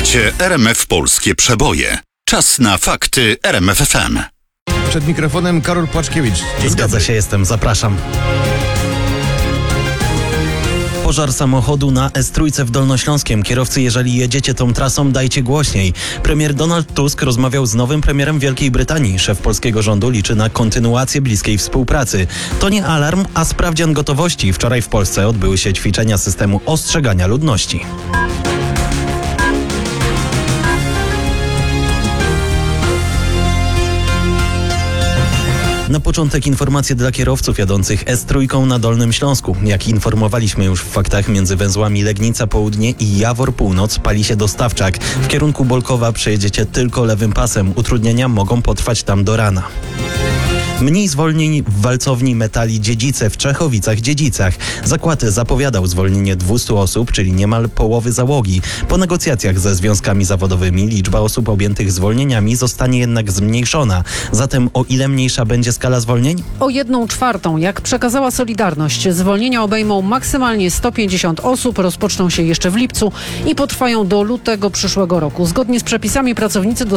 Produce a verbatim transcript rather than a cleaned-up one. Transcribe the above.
Słuchacie R M F Polskie Przeboje. Czas na fakty R M F F M. Przed mikrofonem Karol Płaczkiewicz. Dzień Zgadza dobry. się, jestem. Zapraszam. Pożar samochodu na S trzy w Dolnośląskiem. Kierowcy, jeżeli jedziecie tą trasą, dajcie głośniej. Premier Donald Tusk rozmawiał z nowym premierem Wielkiej Brytanii. Szef polskiego rządu liczy na kontynuację bliskiej współpracy. To nie alarm, a sprawdzian gotowości. Wczoraj w Polsce odbyły się ćwiczenia systemu ostrzegania ludności. Na początek informacje dla kierowców jadących S trzy na Dolnym Śląsku. Jak informowaliśmy już w faktach, między węzłami Legnica Południe i Jawor Północ pali się dostawczak. W kierunku Bolkowa przejedziecie tylko lewym pasem. Utrudnienia mogą potrwać tam do rana. Mniej zwolnień w walcowni metali Dziedzice w Czechowicach-Dziedzicach. Zakład zapowiadał zwolnienie dwieście osób, czyli niemal połowy załogi. Po negocjacjach ze związkami zawodowymi liczba osób objętych zwolnieniami zostanie jednak zmniejszona. Zatem o ile mniejsza będzie skala zwolnień? O jedną czwartą, jak przekazała Solidarność. Zwolnienia obejmą maksymalnie sto pięćdziesiąt osób, rozpoczną się jeszcze w lipcu i potrwają do lutego przyszłego roku. Zgodnie z przepisami pracownicy